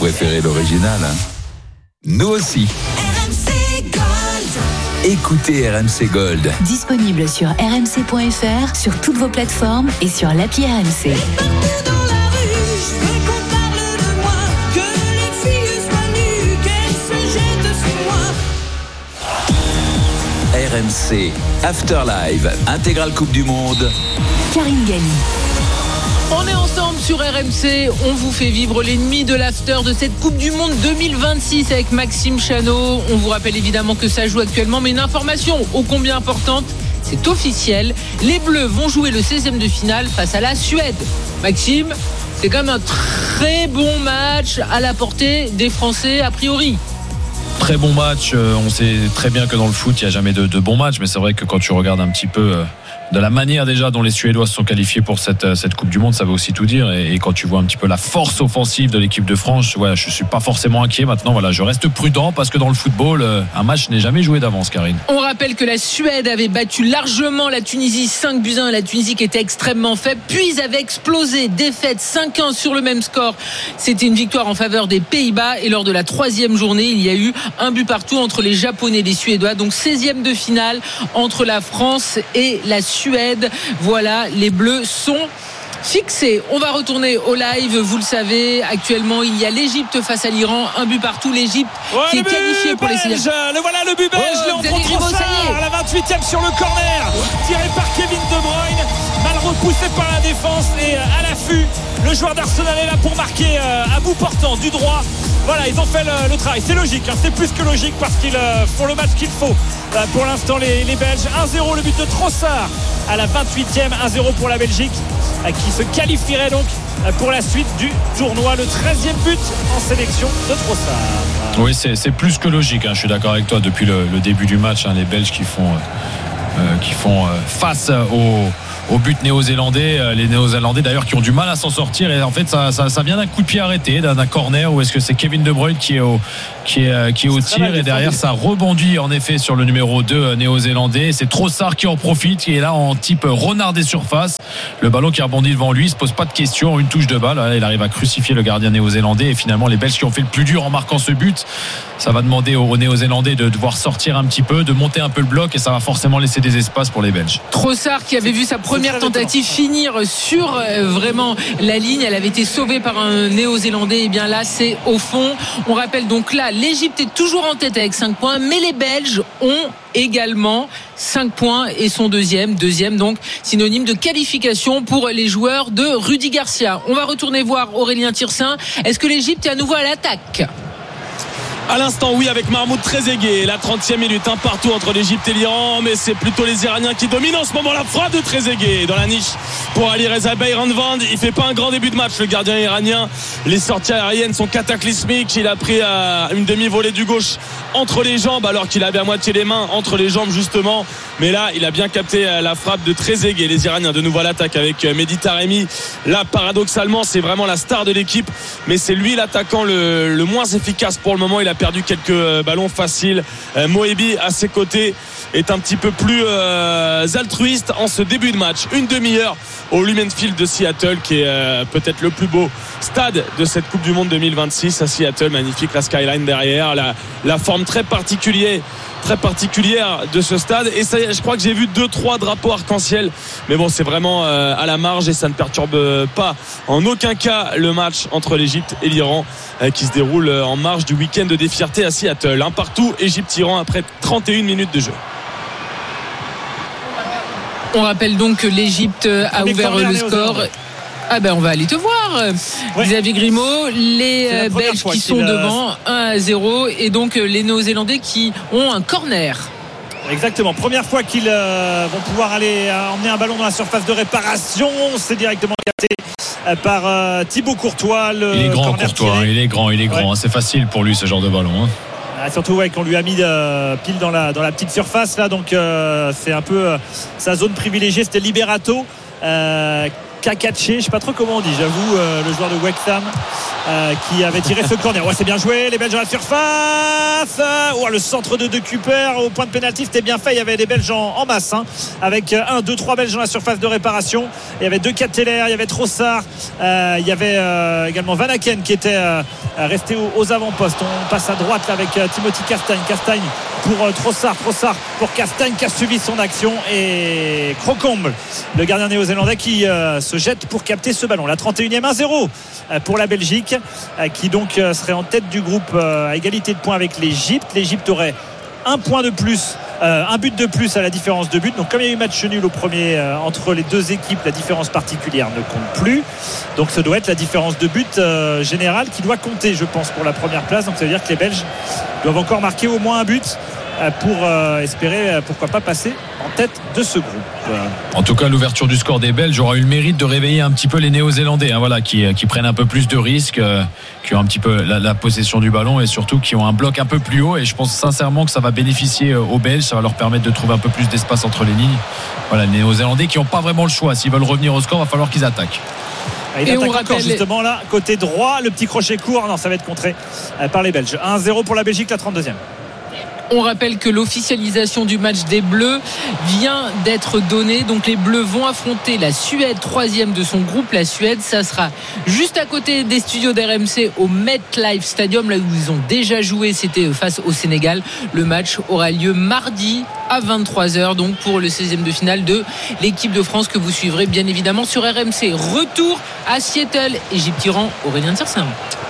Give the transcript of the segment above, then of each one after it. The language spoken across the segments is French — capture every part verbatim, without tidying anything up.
préférez l'original, hein? Nous aussi. R M C Gold. Écoutez R M C Gold. Disponible sur r m c point f r, sur toutes vos plateformes et sur l'appli R M C. Et partout dans la rue, je veux qu'on parle de moi, que les filles soient nues, qu'elles se jettent sur moi. R M C Afterlive, intégrale Coupe du Monde. Karine Galli. On est ensemble sur R M C, on vous fait vivre l'ennemi de l'after de cette Coupe du Monde deux mille vingt-six avec Maxime Chanot. On vous rappelle évidemment que ça joue actuellement, mais une information ô combien importante, c'est officiel. Les Bleus vont jouer le seizième de finale face à la Suède. Maxime, c'est quand même un très bon match à la portée des Français a priori. Très bon match, on sait très bien que dans le foot il n'y a jamais de, de bons matchs, mais c'est vrai que quand tu regardes un petit peu de la manière déjà dont les Suédois se sont qualifiés pour cette, cette Coupe du Monde, ça veut aussi tout dire. Et, et quand tu vois un petit peu la force offensive de l'équipe de France, ouais, je ne suis pas forcément inquiet maintenant. Voilà, je reste prudent parce que dans le football, un match n'est jamais joué d'avance, Karine. On rappelle que la Suède avait battu largement la Tunisie cinq buts à un, la Tunisie qui était extrêmement faible, puis avait explosé, défaite cinq un sur le même score. C'était une victoire en faveur des Pays-Bas et lors de la troisième journée, il y a eu un but partout entre les Japonais et les Suédois. Donc seizième de finale entre la France et la Suède. Voilà, les Bleus sont fixés. On va retourner au live. Vous le savez, actuellement, il y a l'Égypte face à l'Iran. Un but partout. L'Égypte ouais, qui est qualifiée pour les belge, le voilà le but belge. Oh, Léandro Trossard à la vingt-huitième sur le corner, tiré par Kevin De Bruyne, mal repoussé par la défense et à l'affût. Le joueur d'Arsenal est là pour marquer à bout portant du droit. Voilà, ils ont fait le, le travail. C'est logique, hein, c'est plus que logique parce qu'ils euh, font le match qu'il faut. Euh, pour l'instant, les, les Belges. un zéro, le but de Trossard à la vingt-huitième. un zéro pour la Belgique euh, qui se qualifierait donc euh, pour la suite du tournoi. Le treizième but en sélection de Trossard. Oui, c'est, c'est plus que logique. Hein, je suis d'accord avec toi. Depuis le, le début du match, hein, les Belges qui font, euh, qui font euh, face aux. au but néo-zélandais, les néo-zélandais d'ailleurs qui ont du mal à s'en sortir, et en fait ça, ça, ça vient d'un coup de pied arrêté, d'un, d'un corner, ou est-ce que c'est Kevin De Bruyne qui est au, qui est, qui est au tir, et derrière ça rebondit en effet sur le numéro deux néo-zélandais. C'est Trossard qui en profite, qui est là en type renard des surfaces, le ballon qui rebondit devant lui, il se pose pas de questions, une touche de balle, il arrive à crucifier le gardien néo-zélandais, et finalement les Belges qui ont fait le plus dur en marquant ce but, ça va demander aux néo-zélandais de devoir sortir un petit peu, de monter un peu le bloc, et ça va forcément laisser des espaces pour les Belges. Trossard qui avait vu sa première tentative finir sur euh, vraiment la ligne, elle avait été sauvée par un néo-zélandais, et bien là c'est au fond. On rappelle donc là l'Égypte est toujours en tête avec cinq points, mais les Belges ont également cinq points et sont deuxième, deuxième donc synonyme de qualification pour les joueurs de Rudy Garcia. On va retourner voir Aurélien Tirsin. Est-ce que l'Égypte est à nouveau à l'attaque ? À l'instant, oui, avec Mahmoud Trezeguet, la trentième minute, un partout entre l'Égypte et l'Iran, mais c'est plutôt les Iraniens qui dominent en ce moment. La frappe de Trezeguet dans la niche pour Ali Reza Bayranvand. Il fait pas un grand début de match, le gardien iranien. Les sorties aériennes sont cataclysmiques. Il a pris à une demi-volée du gauche entre les jambes, alors qu'il avait à moitié les mains entre les jambes justement. Mais là, il a bien capté la frappe de Trezeguet. Les Iraniens de nouveau à l'attaque avec Mehdi Taremi. Là, paradoxalement, c'est vraiment la star de l'équipe, mais c'est lui l'attaquant le, le moins efficace pour le moment. Il a perdu quelques ballons faciles. euh, Moebi à ses côtés est un petit peu plus euh, altruiste en ce début de match. Une demi-heure au Lumen Field de Seattle, qui est euh, peut-être le plus beau stade de cette Coupe du Monde deux mille vingt-six à Seattle. Magnifique, la skyline derrière, la, la forme très particulière très particulière de ce stade, et ça, je crois que j'ai vu deux trois drapeaux arc-en-ciel, mais bon, c'est vraiment euh, à la marge et ça ne perturbe pas en aucun cas le match entre l'Égypte et l'Iran euh, qui se déroule en marge du week-end des fiertés à Seattle. Un partout, Égypte-Iran après trente et une minutes de jeu. On rappelle donc que l'Égypte a ouvert le score. Ah ben on va aller te voir, ouais. Xavier Grimaud. Les Belges qui sont a... devant un à zéro, et donc les Néo-Zélandais qui ont un corner. Exactement, première fois qu'ils euh, vont pouvoir aller euh, emmener un ballon dans la surface de réparation. C'est directement capté euh, par euh, Thibaut Courtois, le il est grand Courtois, tiré. il est grand, il est grand, ouais. C'est facile pour lui ce genre de ballon, hein. Ah, surtout ouais, qu'on lui a mis euh, pile dans la, dans la petite surface là, donc euh, c'est un peu euh, sa zone privilégiée. C'était Liberato euh, Kakache, je sais pas trop comment on dit, j'avoue, euh, le joueur de Wrexham euh, qui avait tiré ce corner. Ouais, c'est bien joué, les Belges à la surface. Oh, le centre de De Cuyper au point de pénalty, c'était bien fait. Il y avait des Belges en, en masse, hein, avec un, deux, trois Belges dans la surface de réparation. Il y avait deux Ketteler, il y avait Trossard, euh, il y avait euh, également Van Aken qui était euh, resté aux, aux avant-postes. On passe à droite là, avec euh, Timothy Castagne. Castagne pour euh, Trossard, Trossard pour Castagne qui a suivi son action, et Crocombe, le gardien néo-zélandais, qui euh, se jette pour capter ce ballon. La trente et unième, un zéro pour la Belgique, euh, qui donc euh, serait en tête du groupe euh, à égalité de points avec l'Égypte. L'Égypte aurait un point de plus, euh, un but de plus à la différence de but. Donc comme il y a eu match nul au premier euh, entre les deux équipes, la différence particulière ne compte plus. Donc ça doit être la différence de but euh, générale qui doit compter, je pense, pour la première place. Donc ça veut dire que les Belges doivent encore marquer au moins un but pour euh, espérer, pourquoi pas, passer en tête de ce groupe. En tout cas, l'ouverture du score des Belges aura eu le mérite de réveiller un petit peu les Néo-Zélandais, hein, voilà, qui, qui prennent un peu plus de risques, euh, qui ont un petit peu la, la possession du ballon, et surtout qui ont un bloc un peu plus haut. Et je pense sincèrement que ça va bénéficier aux Belges, ça va leur permettre de trouver un peu plus d'espace entre les lignes. Voilà, les Néo-Zélandais qui n'ont pas vraiment le choix. S'ils veulent revenir au score, il va falloir qu'ils attaquent. Il et attaque on encore rappelle justement là, côté droit, le petit crochet court. Non, ça va être contré par les Belges. un zéro pour la Belgique, la trente-deuxième. On rappelle que l'officialisation du match des Bleus vient d'être donnée. Donc les Bleus vont affronter la Suède, troisième de son groupe. La Suède, ça sera juste à côté des studios d'R M C au MetLife Stadium, là où ils ont déjà joué. C'était face au Sénégal. Le match aura lieu mardi à vingt-trois heures, donc pour le seizième de finale de l'équipe de France, que vous suivrez bien évidemment sur R M C. Retour à Seattle, Égypte-Iran, Aurélien Tiersin.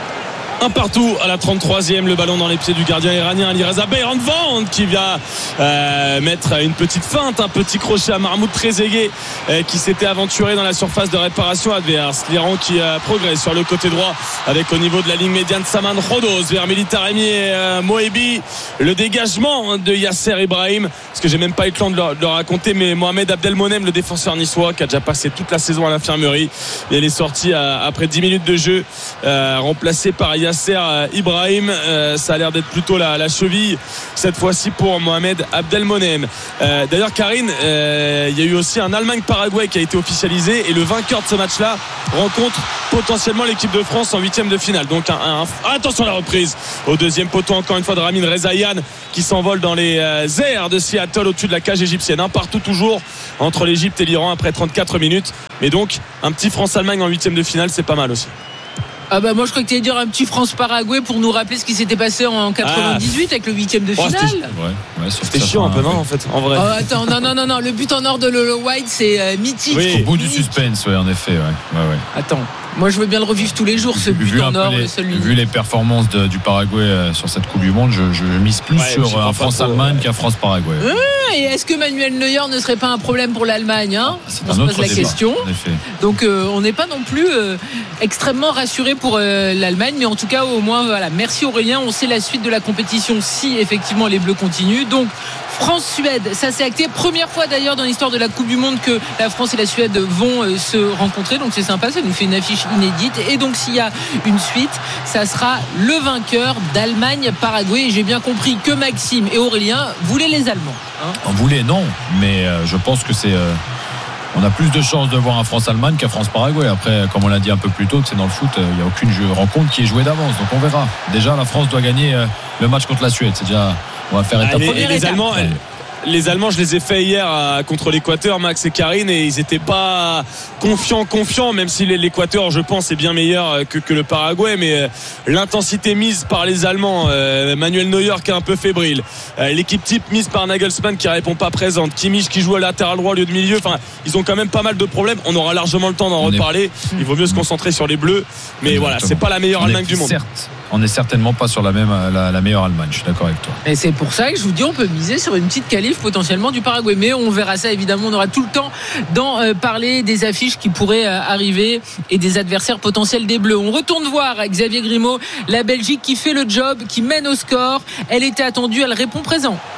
Un partout à la trente-troisième, le ballon dans les pieds du gardien iranien Alireza Beiranvand, qui vient euh, mettre une petite feinte, un petit crochet à Mahmoud Trezeguet, euh, qui s'était aventuré dans la surface de réparation adverse. L'Iran qui euh, progresse sur le côté droit, avec au niveau de la ligne médiane Saman Rodos vers Militaremi et euh, Moebi. Le dégagement de Yasser Ibrahim, parce que j'ai même pas eu le temps de le, de le raconter, mais Mohamed Abdelmonem, le défenseur niçois, qui a déjà passé toute la saison à l'infirmerie, et il est sorti à, après dix minutes de jeu, euh, remplacé par Yasser Ibrahim. Euh, ça a l'air d'être plutôt la, la cheville cette fois-ci pour Mohamed Abdelmonem. Euh, d'ailleurs, Karine, euh, il y a eu aussi un Allemagne-Paraguay qui a été officialisé, et le vainqueur de ce match-là rencontre potentiellement l'équipe de France en huitième de finale. Donc un, un, attention à la reprise au deuxième poteau, encore une fois, de Ramin Rezaïan, qui s'envole dans les euh, airs de Seattle au-dessus de la cage égyptienne. Un partout toujours entre l'Égypte et l'Iran après trente-quatre minutes. Mais donc un petit France-Allemagne en huitième de finale, c'est pas mal aussi. Ah bah moi je crois que tu allais dire un petit France-Paraguay pour nous rappeler ce qui s'était passé en quatre-vingt-dix-huit ah. avec le huitième de finale. Oh, c'était, ouais, ouais, c'était chiant un peu, non, en fait, en vrai. Oh, attends, non, non, non, non, le but en or de Lolo White, c'est euh, mythique. Oui, au bout du suspense, ouais, en effet, ouais, ouais, ouais. Attends, moi je veux bien le revivre tous les jours, ce but vu en or. Les, celui vu les performances de, du Paraguay euh, sur cette Coupe du Monde, je, je mise plus ouais, sur un France-Allemagne ouais. qu'un France-Paraguay. Ouais. Ah, et est-ce que Manuel Neuer ne serait pas un problème pour l'Allemagne, hein? C'est on un se autre pose la débat, question. Donc euh, on n'est pas non plus euh, extrêmement rassuré pour euh, l'Allemagne, mais en tout cas au moins voilà. Merci Aurélien, on sait la suite de la compétition si effectivement les Bleus continuent. Donc France-Suède, ça s'est acté. Première fois d'ailleurs dans l'histoire de la Coupe du Monde que la France et la Suède vont euh, se rencontrer. Donc c'est sympa, ça nous fait une affiche inédite. Et donc s'il y a une suite, ça sera le vainqueur d'Allemagne-Paraguay. Et j'ai bien compris que Maxime et Aurélien voulaient les Allemands. Hein, on voulait non, mais euh, je pense que c'est... Euh... On a plus de chances de voir un France-Allemagne qu'un France-Paraguay. Après, comme on l'a dit un peu plus tôt, que c'est dans le foot, il n'y a aucune jeu, rencontre qui est jouée d'avance. Donc on verra. Déjà, la France doit gagner le match contre la Suède. C'est déjà, on va faire étape. Allez, et les étape. Allemands, ouais. Les Allemands, je les ai fait hier à, contre l'Équateur, Max et Karine, et ils n'étaient pas confiants, confiants, même si l'Équateur, je pense, est bien meilleur que, que le Paraguay. Mais l'intensité mise par les Allemands, euh, Manuel Neuer qui est un peu fébrile, euh, l'équipe type mise par Nagelsmann qui répond pas présente, Kimmich qui joue à latéral droit au lieu de milieu. Enfin, ils ont quand même pas mal de problèmes. On aura largement le temps d'en on reparler. Est... Il vaut mieux se concentrer sur les Bleus. Mais exactement. Voilà, c'est pas la meilleure on Allemagne du monde. Certes. On n'est certainement pas sur la même la, la meilleure Allemagne, je suis d'accord avec toi. Et c'est pour ça que je vous dis, on peut miser sur une petite qualif potentiellement du Paraguay, mais on verra ça évidemment, on aura tout le temps d'en euh, parler, des affiches qui pourraient euh, arriver et des adversaires potentiels des Bleus. On retourne voir Xavier Grimaud, la Belgique qui fait le job, qui mène au score. Elle était attendue, elle répond présent.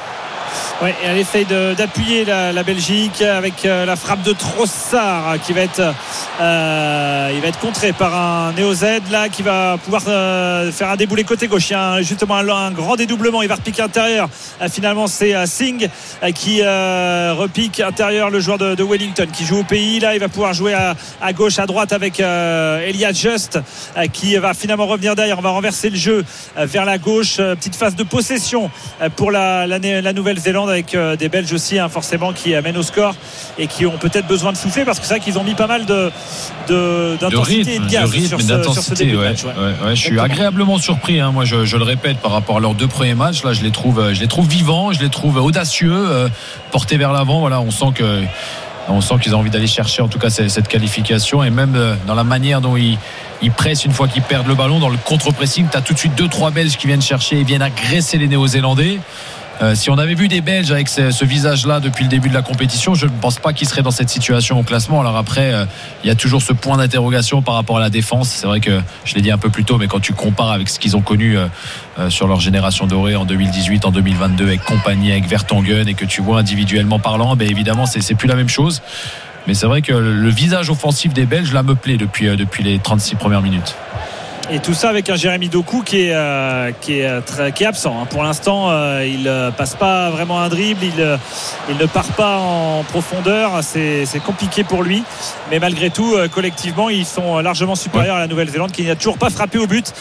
Ouais, et elle essaye de, d'appuyer la, la Belgique avec euh, la frappe de Trossard qui va être euh, il va être contré par un Néo-Z là qui va pouvoir euh, faire un déboulé côté gauche. Il y a un, justement un, un grand dédoublement, il va repiquer intérieur. Euh, finalement c'est euh, Singh euh, qui euh, repique intérieur, le joueur de, de Wellington qui joue au pays. Là il va pouvoir jouer à, à gauche, à droite avec euh, Elliott Just euh, qui va finalement revenir derrière. On va renverser le jeu euh, vers la gauche. Euh, petite phase de possession euh, pour la, la, la Nouvelle-Zélande avec euh, des Belges aussi hein, forcément qui amènent au score et qui ont peut-être besoin de souffler parce que c'est vrai qu'ils ont mis pas mal de, de, d'intensité de rythme, et de gaz de rythme sur, et ce, d'intensité, sur ce début ouais, de match. Ouais. Ouais, ouais, je suis agréablement surpris hein. Moi je, je le répète par rapport à leurs deux premiers matchs là, je les trouve, je les trouve vivants, je les trouve audacieux, euh, portés vers l'avant. Voilà, on sent que on sent qu'ils ont envie d'aller chercher en tout cas cette qualification et même dans la manière dont ils, ils pressent une fois qu'ils perdent le ballon dans le contre-pressing. Tu as tout de suite deux trois Belges qui viennent chercher et viennent agresser les Néo-Zélandais. Euh, si on avait vu des Belges avec ce, ce visage-là depuis le début de la compétition, je ne pense pas qu'ils seraient dans cette situation au classement. Alors après, euh, il y a toujours ce point d'interrogation par rapport à la défense. C'est vrai que je l'ai dit un peu plus tôt, mais quand tu compares avec ce qu'ils ont connu euh, euh, sur leur génération dorée en deux mille dix-huit, en deux mille vingt-deux, avec Compagnie, avec Vertonghen, et que tu vois individuellement parlant, ben évidemment, c'est, c'est plus la même chose. Mais c'est vrai que le visage offensif des Belges là me plaît depuis, euh, depuis les trente-six premières minutes. Et tout ça avec un Jérémy Doku qui est, euh, qui est, très, qui est absent. Hein. Pour l'instant, euh, il ne passe pas vraiment un dribble, il, euh, il ne part pas en profondeur. C'est, c'est compliqué pour lui. Mais malgré tout, euh, collectivement, ils sont largement supérieurs ouais. à la Nouvelle-Zélande qui n'a toujours pas frappé au but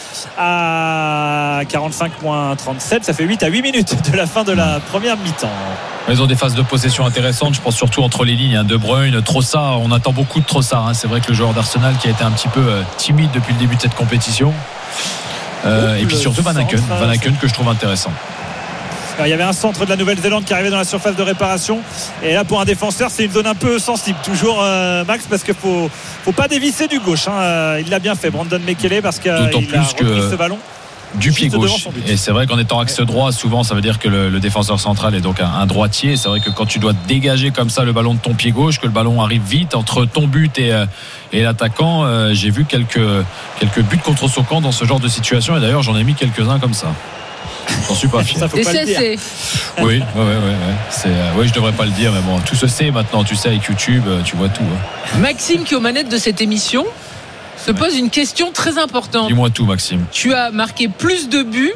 à quarante-cinq virgule trente-sept. Ça fait huit à huit minutes de la fin de la première mi-temps. Ils ont des phases de possession intéressantes, je pense surtout entre les lignes, hein, De Bruyne, Trossard, on attend beaucoup de Trossard, hein. C'est vrai que le joueur d'Arsenal qui a été un petit peu euh, timide depuis le début de cette compétition euh, et puis surtout Van Aken, Van Aken que je trouve intéressant. Alors, il y avait un centre de la Nouvelle-Zélande qui arrivait dans la surface de réparation et là pour un défenseur c'est une zone un peu sensible toujours euh, Max parce qu'il faut, faut pas dévisser du gauche hein. Il l'a bien fait Brandon Mekele parce qu'il a repris que... ce ballon du pied gauche et c'est vrai qu'en étant axe droit souvent ça veut dire que le, le défenseur central est donc un, un droitier. C'est vrai que quand tu dois dégager comme ça le ballon de ton pied gauche, que le ballon arrive vite entre ton but et, et l'attaquant, euh, j'ai vu quelques, quelques buts contre son camp dans ce genre de situation et d'ailleurs j'en ai mis quelques-uns comme ça. J'en suis pas fier. Des C S C. Oui, ouais, ouais, ouais, ouais. C'est, euh, ouais, je devrais pas le dire, mais bon, tout se sait maintenant. Tu sais, avec YouTube, tu vois tout. Hein. Maxime, qui est aux manettes de cette émission, se pose une question très importante. Dis-moi tout, Maxime. Tu as marqué plus de buts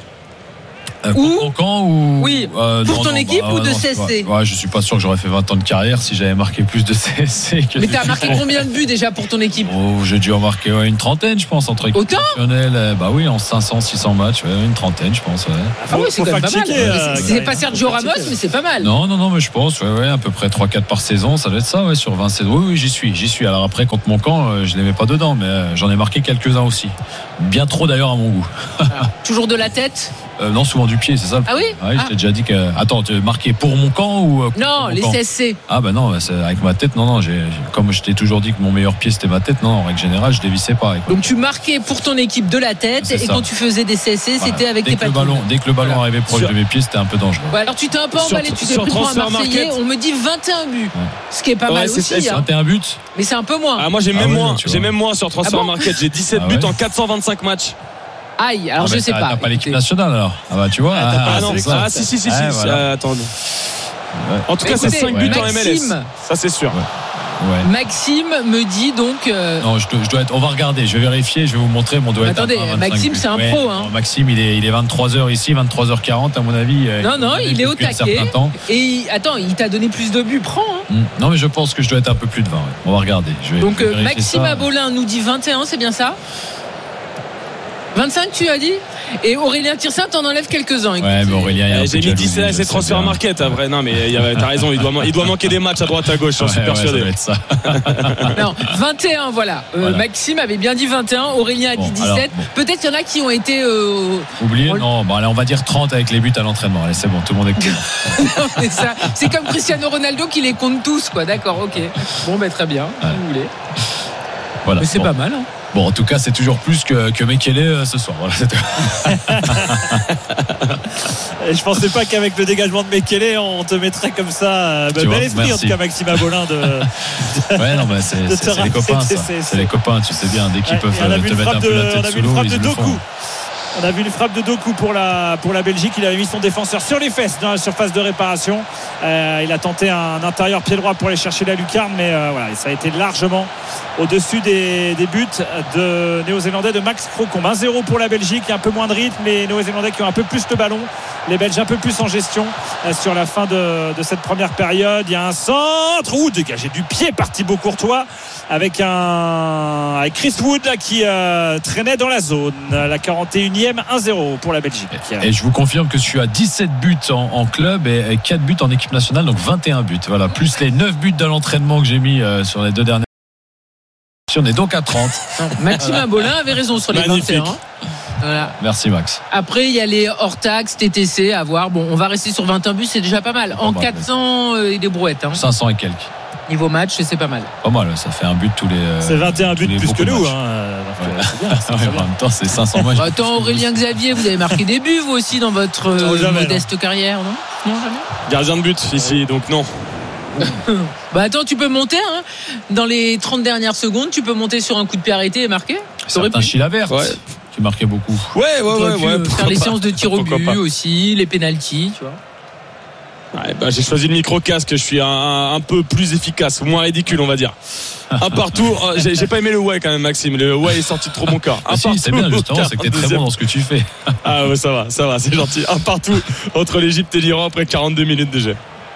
euh, pour ton camp ou oui, euh, pour non, ton non, équipe bah, ou de non, C S C. Ouais, je suis pas sûr que j'aurais fait vingt ans de carrière si j'avais marqué plus de C S C que. Mais t'as marqué combien de buts déjà pour ton équipe? Oh, j'ai dû en marquer ouais, une trentaine, je pense, entre équipes professionnelles. Bah oui, en cinq cents, six cents matchs, ouais, une trentaine, je pense. Ouais. Ah oui, c'est quand même pas mal. Euh, c'est, c'est pas Sergio Ramos, mais c'est pas mal. Non, non, non, mais je pense, ouais, ouais, à peu près trois quatre par saison, ça doit être ça, ouais, sur vingt saisons. Oui, oui, j'y suis, j'y suis. Alors après, contre mon camp, je les mets pas dedans, mais euh, j'en ai marqué quelques-uns aussi. Bien trop d'ailleurs à mon goût. Toujours de la tête? Euh, non, souvent du pied, c'est ça. Ah oui, ouais, ah. Je t'ai déjà dit que. Attends, tu marqué pour mon camp ou. Euh, non, les camp C S C. Ah, ben non, c'est avec ma tête, non, non. J'ai, comme je t'ai toujours dit que mon meilleur pied c'était ma tête, non, en règle générale, je dévissais pas. Avec Donc tu marquais pour ton équipe de la tête c'est et ça. Quand tu faisais des C S C, voilà. C'était avec dès tes patines. ballons. Dès que le ballon voilà. arrivait proche sur... de mes pieds, c'était un peu dangereux. Ouais, alors tu t'es un peu emballé, sur, tu t'es pris pour un Marseillais. On me dit vingt et un buts. Ouais. Ce qui est pas ouais, mal c'est, aussi. C'est vingt et un buts. Mais c'est un peu moins. Ah, moi j'ai même moins. J'ai même moins sur Transfer Market. J'ai dix-sept buts en quatre cent vingt-cinq matchs. Aïe, alors ah je sais t'as, pas. T'as pas l'équipe nationale alors. Ah bah tu vois. Ah, ah, ah non, ça. Ah si si si, si, ah, si voilà. attends. Ouais. En tout cas, écoutez, c'est cinq buts Maxime, en M L S. Ça c'est sûr. Ouais. Ouais. Maxime me dit donc. Euh... Non, je dois, je dois être. On va regarder. Je vais vérifier. Je vais vous montrer. Mon doit être. Attendez, Maxime, c'est un ouais. pro. Hein. Non, Maxime, il est, il est vingt-trois heures ici, vingt-trois heures quarante à mon avis. Non, non, il est au taquet. Et il, attends, il t'a donné plus de buts. Prends. Hein. Mmh. Non, mais je pense que je dois être un peu plus de vingt. Ouais. On va regarder. Je vais, donc je vais Maxime ça. Abolin nous dit vingt et un, c'est bien ça? vingt-cinq tu as dit. Et Aurélien Tirsin t'en enlève quelques-uns. Écoute. Ouais mais Aurélien il y a un j'ai mis dix-sept c'est Transfer Market après. Non mais il y avait, t'as raison, il doit, il doit manquer des matchs à droite à gauche, j'en ouais, suis persuadé ouais, ça non vingt et un voilà, euh, voilà. Maxime avait bien dit vingt et un, Aurélien a bon, dit dix-sept alors, bon. Peut-être qu'il y en a qui ont été euh... oubliés. Non bon allez, on va dire trente avec les buts à l'entraînement. Allez c'est bon, tout le monde est cool. Non, c'est, ça. C'est comme Cristiano Ronaldo qui les compte tous quoi. D'accord, ok. Bon ben très bien, ouais. Si vous voulez. Voilà. Mais c'est bon. Pas mal hein. Bon, en tout cas, c'est toujours plus que, que Mekele euh, ce soir. Voilà, et je pensais pas qu'avec le dégagement de Mekele, on te mettrait comme ça. Euh, bel vois, esprit, merci. En tout cas, Maxime Abolin de. de ouais, non, mais c'est, c'est, c'est, c'est les copains, ça. C'est, c'est les copains, tu sais bien. Dès qu'ils ouais, peuvent te mettre un peu la tête sous l'eau, ils le font. On a vu une frappe de Doku pour la, pour la Belgique. Il avait mis son défenseur sur les fesses dans la surface de réparation. Euh, il a tenté un intérieur pied droit pour aller chercher la lucarne, mais euh, voilà, ça a été largement au-dessus des, des buts de Néo-Zélandais de Max Crocombe. un zéro pour la Belgique, un peu moins de rythme. Les Néo-Zélandais qui ont un peu plus le ballon, les Belges un peu plus en gestion euh, sur la fin de, de cette première période. Il y a un centre, ouh, dégagé du pied par Thibaut Courtois avec un avec Chris Wood là, qui euh, traînait dans la zone. La quarante et unième, un zéro pour la Belgique. Et je vous confirme que je suis à dix-sept buts en, en club et quatre buts en équipe nationale, donc vingt et un buts. Voilà, plus les neuf buts de l'entraînement que j'ai mis euh, sur les deux dernières. On est donc à trente. Maxime Abolin avait raison sur les Magnifique. vingt et un. Voilà. Merci Max. Après, il y a les hors-taxes, T T C à voir. Bon, on va rester sur vingt et un buts, c'est déjà pas mal. En Pas mal, quatre cents euh, et des brouettes. Hein. cinq cents et quelques. Niveau match, c'est pas mal. Pas mal, ça fait un but tous les. Euh, C'est vingt et un buts tous les plus beaucoup que de nous. matchs. Hein. Donc, Ouais. c'est bien, c'est Ouais, très en bien. même temps, c'est cinq cents matchs. Bah, attends, Aurélien Xavier, vous avez marqué des buts, vous aussi, dans votre euh, Non, jamais, modeste carrière, non Non, jamais. Gardien de but ici, donc non. Bah attends, tu peux monter hein. Dans les trente dernières secondes, tu peux monter sur un coup de pied arrêté et marquer. T'aurais Certains pu. Chilavert Ouais. qui marquait beaucoup. Ouais, ouais, T'aurais ouais, pu, ouais. euh, pourquoi faire les pas. séances de tir au Pourquoi but pas. aussi, les pénaltys, tu vois. Ouais, bah, j'ai choisi le micro-casque, je suis un, un peu plus efficace, moins ridicule on va dire. Un partout, j'ai, j'ai pas aimé le ouais quand même Maxime, le ouais est sorti de trop bon corps. Un Ah si, partout, c'est bien justement, c'est que t'es très quarante-deuxième. bon dans ce que tu fais. Ah ouais, ça va, ça va, c'est gentil. Un partout entre l'Égypte et l'Iran après quarante-deux minutes de jeu.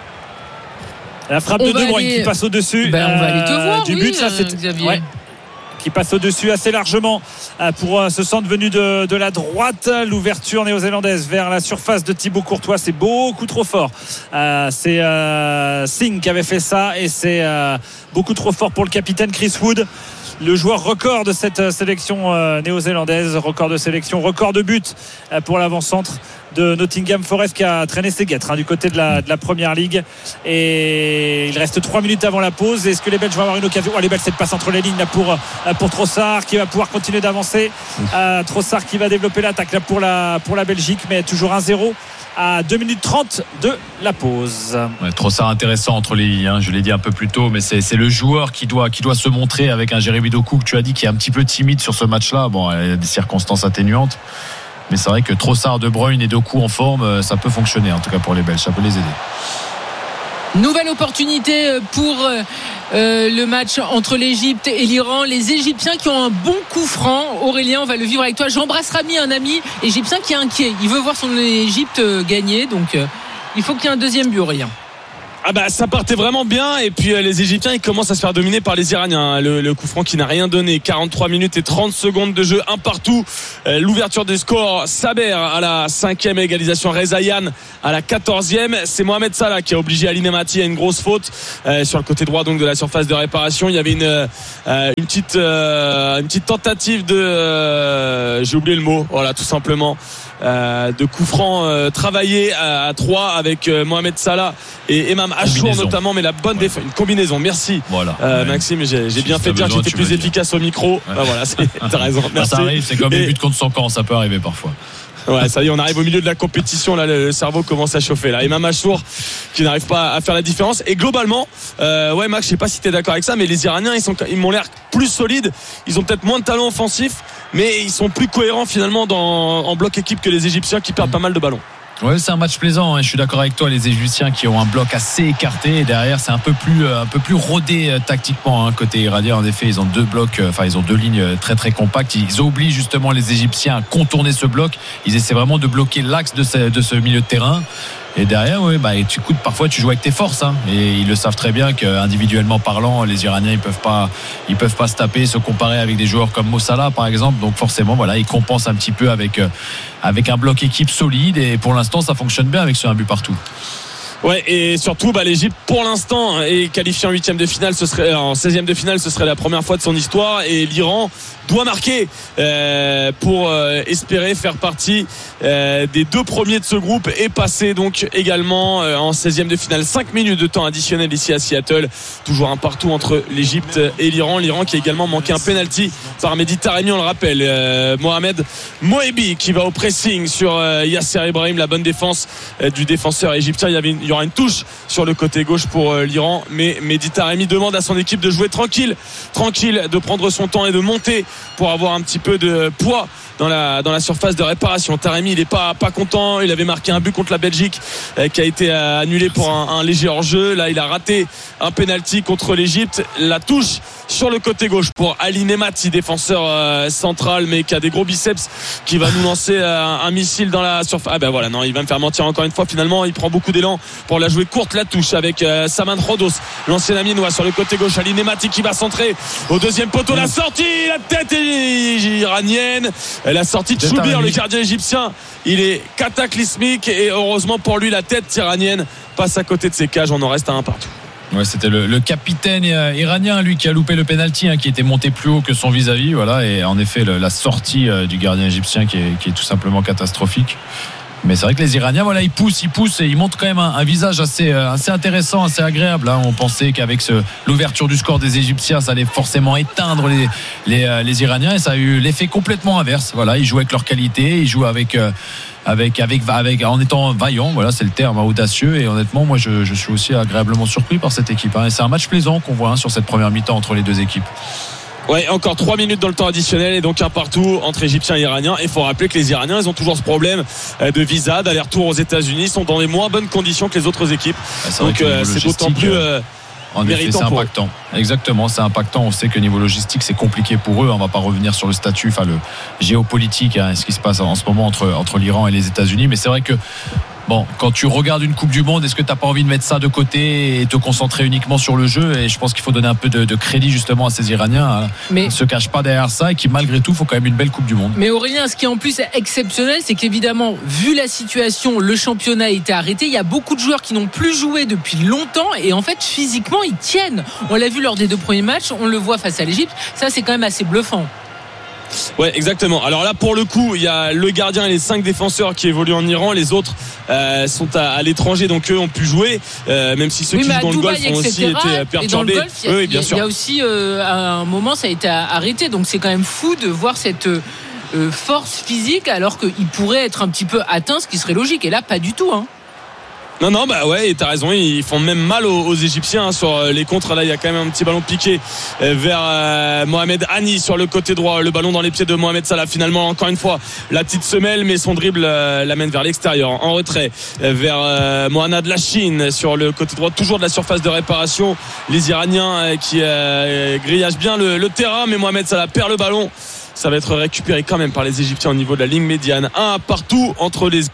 La frappe On de va De Bruyne aller- qui passe au-dessus. Ben, on va aller te euh, voir, du oui, but, ça euh, c'est Xavier. ouais. Qui passe au-dessus assez largement euh, pour euh, ce centre venu de, de la droite. L'ouverture néo-zélandaise vers la surface de Thibaut Courtois, c'est beaucoup trop fort. Euh, c'est euh, Singh qui avait fait ça et c'est euh, beaucoup trop fort pour le capitaine Chris Wood. Le joueur record de cette euh, sélection euh, néo-zélandaise, record de sélection, record de but euh, pour l'avant-centre de Nottingham Forest qui a traîné ses guêtres hein, du côté de la, de la première ligue. Et il reste trois minutes avant la pause. Est-ce que les Belges vont avoir une occasion? Oh, les Belges, cette passe entre les lignes là pour, euh, pour Trossard qui va pouvoir continuer d'avancer. Euh, Trossard qui va développer l'attaque là pour la, pour la Belgique, mais toujours un zéro à deux minutes trente de la pause. Ouais, Trossard intéressant entre les lignes, hein, je l'ai dit un peu plus tôt, mais c'est, c'est le joueur qui doit, qui doit se montrer avec un Jérémy Doku que tu as dit qui est un petit peu timide sur ce match-là. Bon, il y a des circonstances atténuantes, mais c'est vrai que Trossard, De Bruyne et Doku en forme, ça peut fonctionner en tout cas pour les Belges, ça peut les aider. Nouvelle opportunité pour euh, le match entre l'Égypte et l'Iran. Les Égyptiens qui ont un bon coup franc. Aurélien, on va le vivre avec toi. J'embrasse Rami, un ami égyptien qui est inquiet. Il veut voir son Égypte gagner, donc euh, il faut qu'il y ait un deuxième but, Aurélien. Ah bah ça partait vraiment bien et puis euh, les Égyptiens ils commencent à se faire dominer par les Iraniens. Le, le coup franc qui n'a rien donné. quarante-trois minutes et trente secondes de jeu, un partout. Euh, l'ouverture du score, Saber à la cinquième, égalisation Reza Yann à la quatorzième. C'est Mohamed Salah qui a obligé Ali Nemati à une grosse faute euh, sur le côté droit donc de la surface de réparation. Il y avait une euh, une petite euh, une petite tentative de euh, j'ai oublié le mot. Voilà tout simplement. Euh, de coup franc euh, travaillé à, à trois avec euh, Mohamed Salah et Imam Achour notamment, mais la bonne ouais. défense, une combinaison. Merci voilà. euh, ouais. Maxime, j'ai, j'ai si bien fait de dire que j'étais plus efficace au micro. Ouais. Bah voilà, c'est, t'as raison. Merci. Bah, ça arrive, c'est comme et... les buts contre son camp, ça peut arriver parfois. Ouais, ça y est, on arrive au milieu de la compétition. Là, le cerveau commence à chauffer. Là, Imam Achour qui n'arrive pas à faire la différence. Et globalement, euh, ouais, Max, je sais pas si t'es d'accord avec ça, mais les Iraniens, ils sont, ils m'ont l'air plus solides. Ils ont peut-être moins de talent offensif, mais ils sont plus cohérents finalement dans, en bloc équipe que les Égyptiens qui perdent pas mal de ballons. Ouais, c'est un match plaisant. Hein. Je suis d'accord avec toi. Les Égyptiens qui ont un bloc assez écarté et derrière, c'est un peu plus, un peu plus rodé euh, tactiquement hein, côté iranien. En effet, ils ont deux blocs, euh, enfin ils ont deux lignes très très compactes. Ils obligent justement les Égyptiens à contourner ce bloc. Ils essaient vraiment de bloquer l'axe de ce, de ce milieu de terrain. Et derrière, oui, bah, tu écoutes, parfois tu joues avec tes forces, hein, et ils le savent très bien qu'individuellement parlant, les Iraniens ils peuvent pas, ils peuvent pas se taper, se comparer avec des joueurs comme Mo Salah par exemple. Donc forcément, voilà, ils compensent un petit peu avec avec un bloc équipe solide. Et pour l'instant, ça fonctionne bien avec ce un but partout. Ouais, et surtout, bah, l'Égypte, pour l'instant, est qualifiée en huitième de finale. Ce serait, en seizième de finale, ce serait la première fois de son histoire. Et l'Iran doit marquer euh, pour euh, espérer faire partie euh, des deux premiers de ce groupe et passer donc également euh, en seizième de finale. cinq minutes de temps additionnel ici à Seattle. Toujours un partout entre l'Égypte et l'Iran. L'Iran qui a également manqué un penalty par Mehdi Taremi, on le rappelle. Euh, Mohamed Moebi qui va au pressing sur euh, Yasser Ibrahim. La bonne défense euh, du défenseur égyptien. Il y avait une, il y aura une touche sur le côté gauche pour euh, l'Iran, mais Mehdi Taremi demande à son équipe de jouer tranquille, tranquille, de prendre son temps et de monter pour avoir un petit peu de poids dans la dans la surface de réparation. Taremi, il est pas pas content, il avait marqué un but contre la Belgique euh, qui a été euh, annulé pour un, un léger hors-jeu. Là, il a raté un penalty contre l'Égypte. La touche sur le côté gauche pour Ali Nemati, défenseur euh, central mais qui a des gros biceps, qui va nous lancer euh, un, un missile dans la surface. Ah ben voilà, non, il va me faire mentir encore une fois. Finalement, il prend beaucoup d'élan pour la jouer courte, la touche avec euh, Saman Rodos, l'ancien Aminois, sur le côté gauche. Ali Nemati qui va centrer au deuxième poteau, la sortie, la tête iranienne, la sortie de Choubir, le gardien égyptien. Il est cataclysmique et heureusement pour lui, la tête iranienne passe à côté de ses cages. On en reste à un partout. Ouais, c'était le, le capitaine iranien, lui, qui a loupé le penalty, hein, qui était monté plus haut que son vis-à-vis. Voilà, et en effet, le, la sortie euh, du gardien égyptien qui est, qui est tout simplement catastrophique. Mais c'est vrai que les Iraniens, voilà, ils poussent, ils poussent et ils montrent quand même un, un visage assez, assez intéressant, assez agréable. Hein. On pensait qu'avec ce, l'ouverture du score des Égyptiens, ça allait forcément éteindre les, les, les Iraniens, et ça a eu l'effet complètement inverse. Voilà, ils jouent avec leur qualité, ils jouent avec, avec, avec, avec en étant vaillants. Voilà, c'est le terme, audacieux. Et honnêtement, moi, je, je suis aussi agréablement surpris par cette équipe. Hein. Et c'est un match plaisant qu'on voit, hein, sur cette première mi-temps entre les deux équipes. Ouais, encore trois minutes dans le temps additionnel et donc un partout entre Égyptiens et Iraniens. Il faut rappeler que les Iraniens, ils ont toujours ce problème de visa, d'aller-retour aux États-Unis, sont dans les moins bonnes conditions que les autres équipes. Ah, c'est donc euh, c'est d'autant plus euh, en effet, c'est impactant. Exactement, c'est impactant. On sait que niveau logistique, c'est compliqué pour eux. On va pas revenir sur le statut, enfin le géopolitique, hein, ce qui se passe en ce moment entre entre l'Iran et les États-Unis. Mais c'est vrai que bon, quand tu regardes une Coupe du Monde, est-ce que tu n'as pas envie de mettre ça de côté et te concentrer uniquement sur le jeu? Et je pense qu'il faut donner un peu de, de crédit justement à ces Iraniens, hein, qui ne se cachent pas derrière ça et qui malgré tout font quand même une belle Coupe du Monde. Mais Aurélien, ce qui est en plus exceptionnel, c'est qu'évidemment, vu la situation, le championnat a été arrêté. Il y a beaucoup de joueurs qui n'ont plus joué depuis longtemps et en fait physiquement ils tiennent. On l'a vu lors des deux premiers matchs, on le voit face à l'Égypte. Ça, c'est quand même assez bluffant. Ouais, exactement. Alors là, pour le coup, il y a le gardien et les cinq défenseurs qui évoluent en Iran. Les autres euh, sont à, à l'étranger, donc eux ont pu jouer, euh, même si ceux oui, qui jouent dans Dubaï, le golf ont aussi été perturbés. Et dans le golf, il y a, oui, bien il y a, sûr. il y a aussi euh, à un moment, ça a été arrêté. Donc c'est quand même fou de voir cette euh, force physique, alors qu'il pourrait être un petit peu atteint, ce qui serait logique. Et là, pas du tout, hein. Non, non, bah ouais, et t'as raison, ils font même mal aux, aux Égyptiens, hein, sur les contres. Là, il y a quand même un petit ballon piqué vers euh, Mohamed Hani sur le côté droit, le ballon dans les pieds de Mohamed Salah. Finalement, encore une fois, la petite semelle, mais son dribble euh, l'amène vers l'extérieur, en retrait, euh, vers euh, Mohamed Lachine sur le côté droit, toujours de la surface de réparation. Les Iraniens euh, qui euh, grillagent bien le, le terrain, mais Mohamed Salah perd le ballon. Ça va être récupéré quand même par les Égyptiens au niveau de la ligne médiane. Un partout entre les...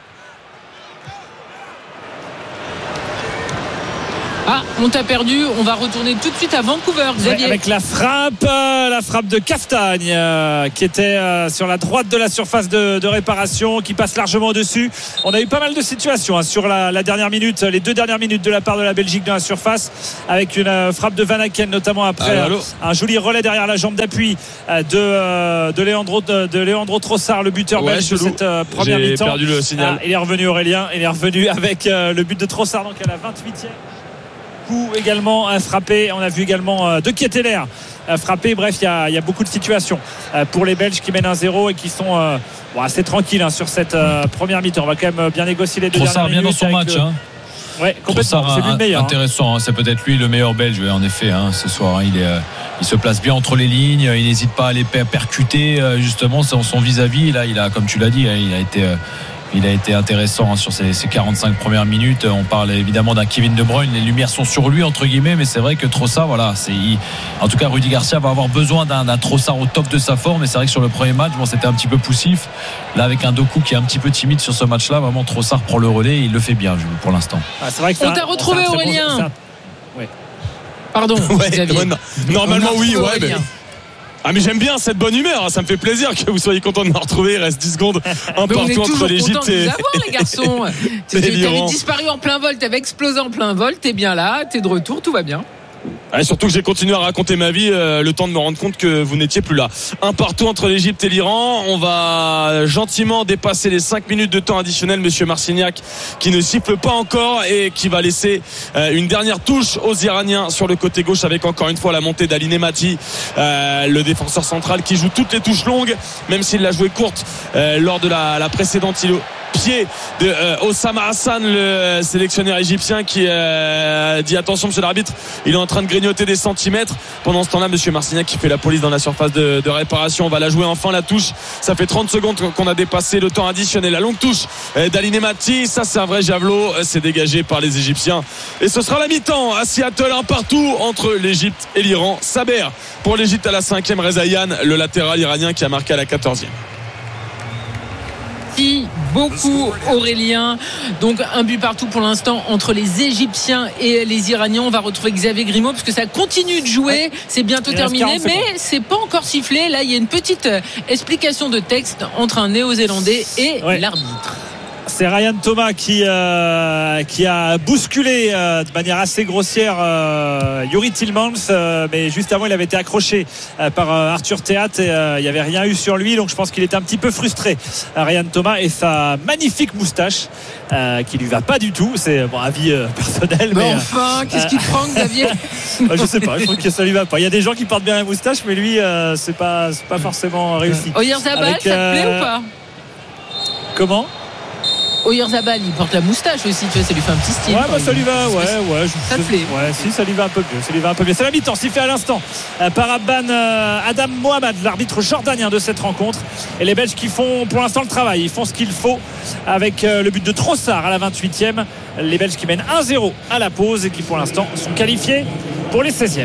Ah, on t'a perdu, on va retourner tout de suite à Vancouver, Xavier. Ouais, avec la frappe, euh, la frappe de Kaftagne, euh, qui était euh, sur la droite de la surface de, de réparation, qui passe largement au-dessus. On a eu pas mal de situations, hein, sur la, la dernière minute, les deux dernières minutes de la part de la Belgique dans la surface, avec une euh, frappe de Van Aken, notamment après allô, allô. Euh, un joli relais derrière la jambe d'appui euh, de, euh, de, Leandro, de, de Leandro Trossard, le buteur ouais, belge de cette euh, première J'ai mi-temps. perdu le signal. Ah, il est revenu, Aurélien, il est revenu avec euh, le but de Trossard, donc à la vingt-huitième. Également frappé, on a vu également De Ketteler frappé. Bref, il y, a, il y a beaucoup de situations pour les Belges qui mènent un zéro et qui sont euh, bon, assez tranquilles, hein, sur cette euh, première mi-temps. On va quand même bien négocier les deux Trossard dernières minutes. bien dans son match, le... hein. Ouais, complètement. Trossard, c'est lui le meilleur. intéressant, hein. C'est peut-être lui le meilleur Belge, ouais, en effet, hein, ce soir. Hein. Il, est, euh, il se place bien entre les lignes, il n'hésite pas à les percuter, euh, justement, son, son vis-à-vis. Là, il a, comme tu l'as dit, hein, il a été. Euh, Il a été intéressant, hein, sur ces, ces quarante-cinq premières minutes. On parle évidemment d'un Kevin De Bruyne. Les lumières sont sur lui, entre guillemets, mais c'est vrai que Trossard, voilà, c'est, il, en tout cas, Rudy Garcia va avoir besoin d'un, d'un Trossard au top de sa forme. Et c'est vrai que sur le premier match, bon, c'était un petit peu poussif. Là, avec un Doku qui est un petit peu timide sur ce match-là, vraiment Trossard prend le relais et il le fait bien pour l'instant. Ah, c'est vrai que on t'a retrouvé, bon, Aurélien. Bon, un... ouais. Pardon. Ouais, ouais, non. Normalement, oui, ouais, mais... Ah, mais j'aime bien cette bonne humeur, ça me fait plaisir que vous soyez contents de me retrouver. Il reste dix secondes, un mais partout entre l'Égypte et, de vous avoir, les garçons. T'avais disparu en plein vol, t'avais explosé en plein vol, t'es bien là, t'es de retour, tout va bien. Ouais, surtout que j'ai continué à raconter ma vie, euh, le temps de me rendre compte que vous n'étiez plus là. Un partout entre l'Égypte et l'Iran. On va gentiment dépasser les cinq minutes de temps additionnel. Monsieur Marcignac qui ne siffle pas encore et qui va laisser euh, une dernière touche aux Iraniens sur le côté gauche, avec encore une fois la montée d'Ali Nemati, euh, le défenseur central qui joue toutes les touches longues, même s'il l'a joué courte euh, lors de la, la précédente îlot. pied de euh, Osama Hassan, le sélectionneur égyptien, qui euh, dit attention monsieur l'arbitre, il est en train de grignoter des centimètres. Pendant ce temps-là, monsieur Marcignac qui fait la police dans la surface de, de réparation. On va la jouer enfin, la touche. Ça fait trente secondes qu'on a dépassé le temps additionnel. La longue touche d'Aline Mati, ça c'est un vrai javelot, c'est dégagé par les Égyptiens et ce sera la mi-temps à Seattle, un partout entre l'Égypte et l'Iran. Saber pour l'Égypte à la cinquième, Reza Yann, le latéral iranien, qui a marqué à la quatorzième. Merci beaucoup Aurélien. Donc un but partout pour l'instant entre les Égyptiens et les Iraniens. On va retrouver Xavier Grimaud parce que ça continue de jouer. C'est bientôt terminé, mais c'est pas encore sifflé. Là, il y a une petite explication de texte entre un Néo-Zélandais et ouais. l'arbitre. C'est Ryan Thomas qui, euh, qui a bousculé euh, de manière assez grossière euh, Youri Tillmans, euh, mais juste avant il avait été accroché euh, par euh, Arthur Théat et euh, il n'y avait rien eu sur lui, donc je pense qu'il était un petit peu frustré, euh, Ryan Thomas, et sa magnifique moustache euh, qui lui va pas du tout. C'est bon, avis euh, personnel, mais, mais enfin euh, qu'est-ce qui te prend, Xavier? bah, je sais pas, je trouve que ça lui va pas. Il y a des gens qui portent bien la moustache, mais lui euh, c'est pas, c'est pas forcément réussi. Oyarzabal, Avec, ça te plaît euh... ou pas? Comment? Oyarzabal, il porte la moustache aussi, tu vois, ça lui fait un petit style. Ouais, bah, ça lui va, ouais, ouais. Je, ça te plaît? Ouais, si, ça lui va un peu mieux. Ça lui va un peu mieux. C'est la mi-temps, sifflé à l'instant euh, par Abban euh, Adam Mohamed, l'arbitre jordanien de cette rencontre. Et les Belges qui font pour l'instant le travail. Ils font ce qu'il faut avec euh, le but de Trossard à la vingt-huitième. Les Belges qui mènent un zéro à la pause et qui pour l'instant sont qualifiés pour les seizièmes.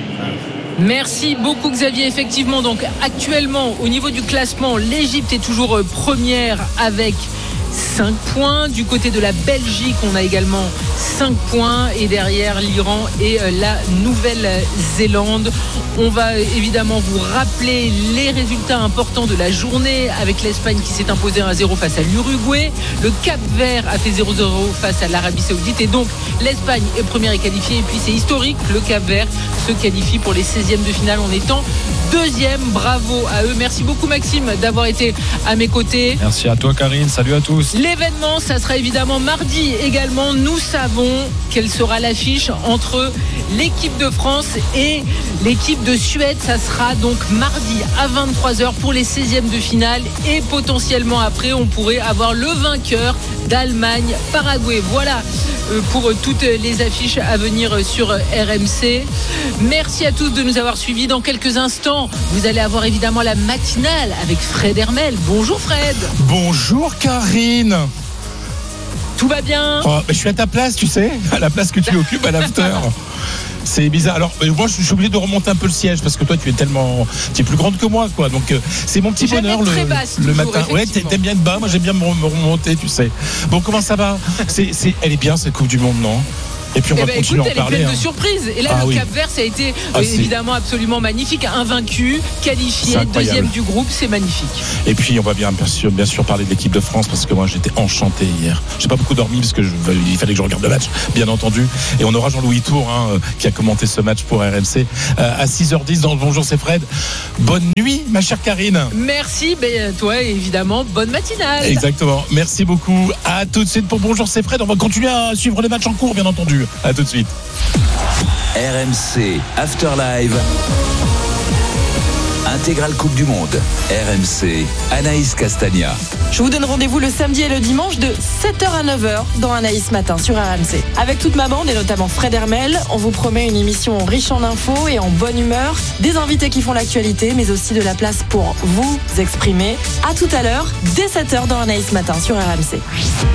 Merci beaucoup Xavier. Effectivement, donc actuellement au niveau du classement, l'Égypte est toujours première avec cinq points. Du côté de la Belgique, on a également cinq points. Et derrière l'Iran et la Nouvelle-Zélande. On va évidemment vous rappeler les résultats importants de la journée avec l'Espagne qui s'est imposée un zéro face à l'Uruguay. Le Cap-Vert a fait zéro zéro face à l'Arabie Saoudite. Et donc l'Espagne est première et qualifiée. Et puis c'est historique, le Cap-Vert se qualifie pour les seizièmes de finale en étant deuxième. Bravo à eux. Merci beaucoup Maxime d'avoir été à mes côtés. Merci à toi Karine, salut à tous. L'événement, ça sera évidemment mardi également. Nous savons quelle sera l'affiche entre l'équipe de France et l'équipe de Suède. Ça sera donc mardi à vingt-trois heures pour les seizièmes de finale. Et potentiellement après, on pourrait avoir le vainqueur d'Allemagne-Paraguay. Voilà pour toutes les affiches à venir sur R M C. Merci à tous de nous avoir suivis. Dans quelques instants, vous allez avoir évidemment la matinale avec Fred Hermel. Bonjour Fred. Bonjour Karine. Tout va bien? Oh, je suis à ta place, tu sais, à la place que tu occupes à l'after. C'est bizarre. Alors, moi, je suis obligé de remonter un peu le siège parce que toi, tu es tellement, tu es plus grande que moi, quoi. Donc, euh, c'est mon petit j'aime bonheur le, basse, le toujours, matin. Ouais, t'aimes bien être bas. Moi, j'aime bien me remonter, tu sais. Bon, comment ça va? c'est, c'est, elle est bien cette Coupe du Monde, non? Et puis on eh va ben, continuer écoute, à en parler. Elle est pleine hein. de surprises. Et là, ah, le oui. Cap-Vert, ça a été ah, euh, évidemment absolument magnifique. Invaincu, qualifié, deuxième du groupe, c'est magnifique. Et puis on va bien, bien, sûr, bien sûr parler de l'équipe de France parce que moi j'étais enchanté hier. J'ai pas beaucoup dormi parce que je, il fallait que je regarde le match, bien entendu. Et on aura Jean-Louis Tour hein, qui a commenté ce match pour R M C euh, à six heures dix dans le Bonjour c'est Fred. Bonne nuit ma chère Karine. Merci, ben, toi évidemment, bonne matinale. Exactement, merci beaucoup. À tout de suite pour Bonjour c'est Fred. On va continuer à suivre les matchs en cours bien entendu. À tout de suite. R M C After Live Intégrale Coupe du Monde. R M C Anaïs Castagna. Je vous donne rendez-vous le samedi et le dimanche de sept heures à neuf heures dans Anaïs Matin sur R M C. Avec toute ma bande et notamment Fred Hermel, on vous promet une émission riche en infos et en bonne humeur, des invités qui font l'actualité, mais aussi de la place pour vous exprimer. À tout à l'heure, dès sept heures dans Anaïs Matin sur R M C.